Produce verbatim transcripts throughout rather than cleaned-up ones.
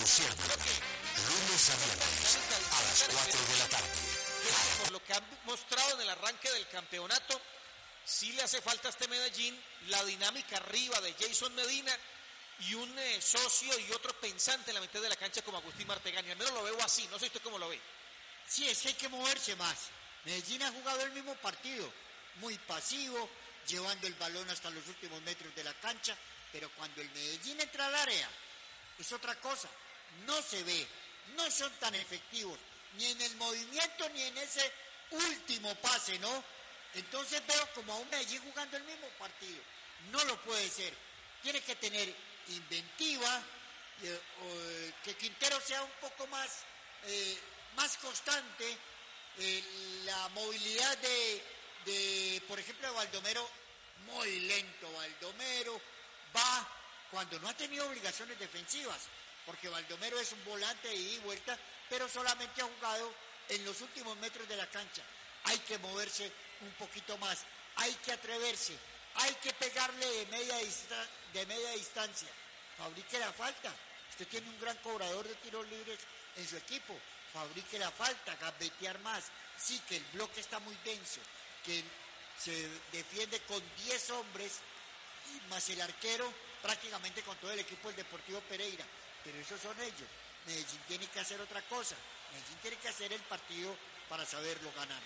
Sirve. Lunes a viernes a las cuatro de la tarde. Por lo que han mostrado en el arranque del campeonato, sí le hace falta a este Medellín la dinámica arriba de Jason Medina y un eh, socio y otro pensante en la mitad de la cancha como Agustín Martegani. Al menos lo veo así, no sé usted cómo lo ve. Sí, es que hay que moverse más. Medellín ha jugado el mismo partido, muy pasivo, llevando el balón hasta los últimos metros de la cancha, pero cuando el Medellín entra al área, es otra cosa, no se ve, no son tan efectivos, ni en el movimiento ni en ese último pase, ¿no? Entonces veo como a un Medellín jugando el mismo partido, no lo puede ser, tiene que tener inventiva, eh, eh, que Quintero sea un poco más, eh, más constante, eh, la movilidad de, de, por ejemplo, de Baldomero, muy lento Baldomero, va cuando no ha tenido obligaciones defensivas, porque Baldomero es un volante de ida y vuelta, pero solamente ha jugado en los últimos metros de la cancha. Hay que moverse un poquito más, hay que atreverse, hay que pegarle de media, distan- de media distancia, fabrique la falta. Usted tiene un gran cobrador de tiros libres en su equipo, fabrique la falta, gambetear más. Sí, que el bloque está muy denso, que se defiende con diez hombres, y más el arquero, prácticamente con todo el equipo del Deportivo Pereira, pero esos son ellos. Medellín tiene que hacer otra cosa, Medellín tiene que hacer el partido para saberlo ganar.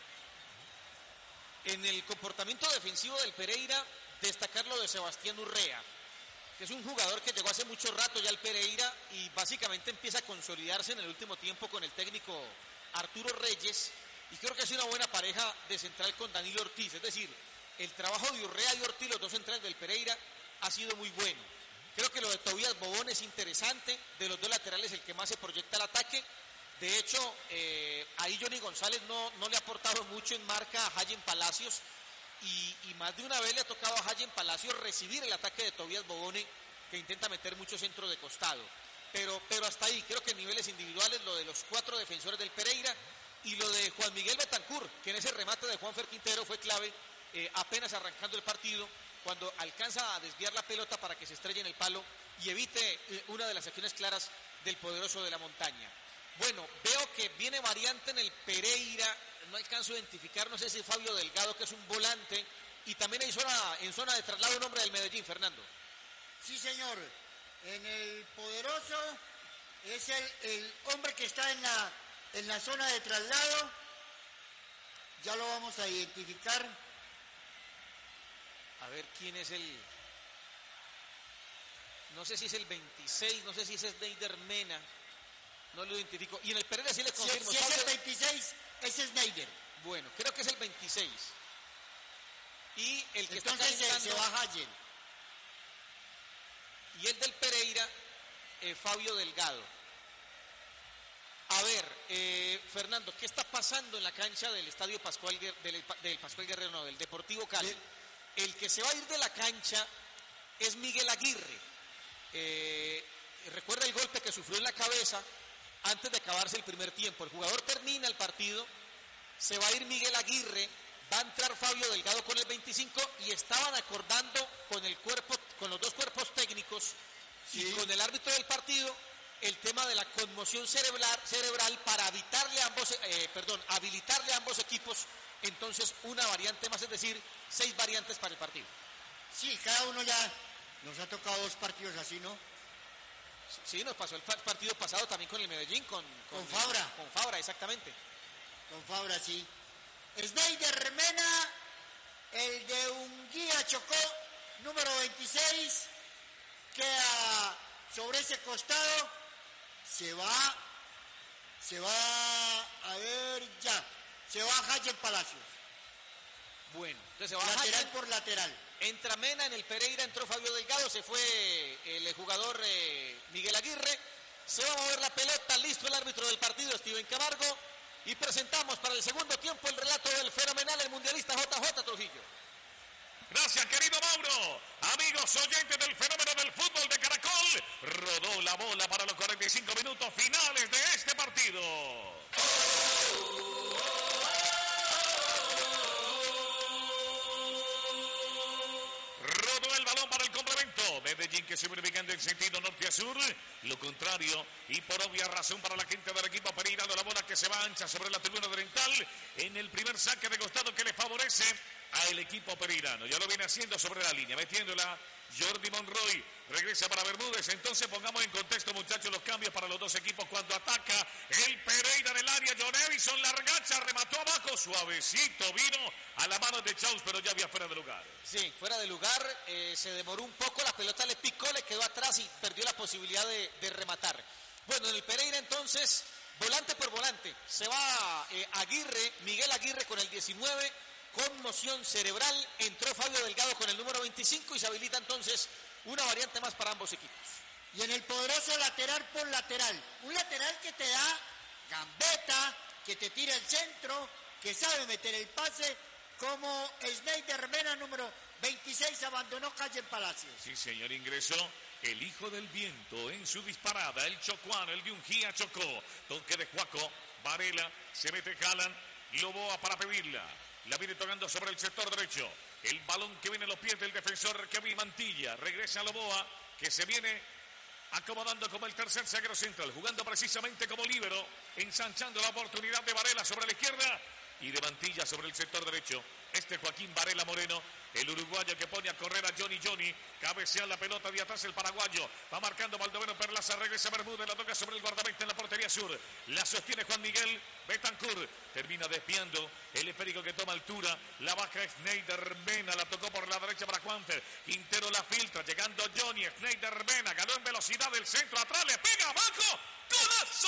En el comportamiento defensivo del Pereira, destacar lo de Sebastián Urrea, que es un jugador que llegó hace mucho rato ya al Pereira y básicamente empieza a consolidarse en el último tiempo con el técnico Arturo Reyes, y creo que es una buena pareja de central con Danilo Ortiz. Es decir, el trabajo de Urrea y Ortiz, los dos centrales del Pereira, ha sido muy bueno. Creo que lo de Tobías Bobón es interesante, de los dos laterales el que más se proyecta al ataque. De hecho, eh, ahí Johnny González no, no le ha aportado mucho en marca a Hayen Palacios, y, y más de una vez le ha tocado a Hayen Palacios recibir el ataque de Tobías Bobone, que intenta meter mucho centro de costado. Pero, pero hasta ahí, creo que en niveles individuales lo de los cuatro defensores del Pereira y lo de Juan Miguel Betancur, que en ese remate de Juanfer Quintero fue clave, eh, apenas arrancando el partido, cuando alcanza a desviar la pelota para que se estrelle en el palo y evite eh, una de las acciones claras del poderoso de la montaña. Bueno, veo que viene variante en el Pereira, no alcanzo a identificar, no sé si Fabio Delgado, que es un volante, y también hay zona, en zona de traslado un hombre del Medellín, Fernando. Sí, señor, en el poderoso es el, el hombre que está en la, en la zona de traslado, ya lo vamos a identificar. A ver quién es el... No sé si es el veintiséis, no sé si es Neider Mena. No lo identifico. Y en el Pereira sí le confirmo. Si, si es el veintiséis, ese es Neider. Bueno, creo que es el veintiséis. Y el que Entonces está calentando, se va Hayen. Y el del Pereira, eh, Fabio Delgado. A ver, eh, Fernando, ¿qué está pasando en la cancha del Estadio Pascual Guerrero, del, del Pascual Guerrero, no, del Deportivo Cali? ¿Sí? El que se va a ir de la cancha es Miguel Aguirre. Eh, recuerda el golpe que sufrió en la cabeza antes de acabarse el primer tiempo. El jugador termina el partido, se va a ir Miguel Aguirre, va a entrar Fabio Delgado con el veinticinco y estaban acordando con el cuerpo, con los dos cuerpos técnicos, sí, y con el árbitro del partido el tema de la conmoción cerebral, cerebral para evitarle a ambos, eh, perdón, habilitarle a ambos equipos entonces una variante más, es decir, seis variantes para el partido. Sí, cada uno ya nos ha tocado dos partidos así, ¿no? Sí, nos pasó el partido pasado también con el Medellín, con, con, con Fabra. Con Fabra, exactamente. Con Fabra, sí. Sneider Mena, el de Unguía Chocó, número veintiséis, queda sobre ese costado, se va, se va, a ver, ya, se va Hayen Palacios. Bueno, entonces se va lateral Hayen por lateral. Entra Mena, en el Pereira entró Fabio Delgado, se fue el jugador eh, Miguel Aguirre, se va a mover la pelota, listo el árbitro del partido, Steven Camargo, y presentamos para el segundo tiempo el relato del fenomenal, el mundialista J J Trujillo. Gracias, querido Mauro. Amigos oyentes del fenómeno del fútbol de Caracol, rodó la bola para los cuarenta y cinco minutos finales de este partido. Rodó el balón para el complemento. Medellín que se viene ubicando en sentido norte norte a sur, lo contrario, y por obvia razón para la gente del equipo pereirano, la bola que se va ancha sobre la tribuna oriental, en el primer saque de costado que le favorece al equipo pereirano. Ya lo viene haciendo sobre la línea, metiéndola Jordi Monroy, regresa para Bermúdez. Entonces pongamos en contexto, muchachos, los cambios para los dos equipos cuando ataca el Pereira en el área. John Edison, largacha, remató abajo, suavecito, vino a la mano de Chaus, pero ya había fuera de lugar. Sí, fuera de lugar, eh, se demoró un poco, la pelota le picó, le quedó atrás y perdió la posibilidad de, de rematar. Bueno, en el Pereira entonces, volante por volante, se va eh, Aguirre, Miguel Aguirre con el diecinueve, conmoción cerebral, entró Fabio Delgado con el número veinticinco y se habilita entonces una variante más para ambos equipos. Y en el poderoso lateral por lateral, un lateral que te da gambeta, que te tira el centro, que sabe meter el pase, como Schneider Mena, número veintiséis, abandonó Calle en Palacios. Sí, señor, ingresó el hijo del viento en su disparada, el chocuano, el de Ungía chocó, toque de Juaco, Varela, se mete Jalan, Loboa para pedirla. La viene tocando sobre el sector derecho. El balón que viene en los pies del defensor Kevin Mantilla. Regresa a Loboa, que se viene acomodando como el tercer zaguero central, jugando precisamente como líbero, ensanchando la oportunidad de Varela sobre la izquierda y de Mantilla sobre el sector derecho. Este Joaquín Varela Moreno, el uruguayo que pone a correr a Johnny Johnny, cabecea la pelota de atrás el paraguayo, va marcando Baldomero Perlaza, regresa Bermúdez, la toca sobre el guardameta en la portería sur, la sostiene Juan Miguel Betancourt, termina desviando el esférico que toma altura, la baja Schneider Mena, la tocó por la derecha para Juanfer, Quintero la filtra, llegando Johnny, Schneider Mena, ganó en velocidad del centro, atrás le pega abajo, ¡golazo!